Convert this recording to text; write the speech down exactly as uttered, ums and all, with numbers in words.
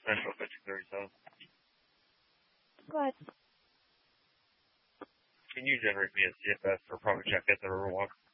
Central fifty thirty-seven. Go ahead. Can you generate me a C F S for Project Check at the Riverwalk?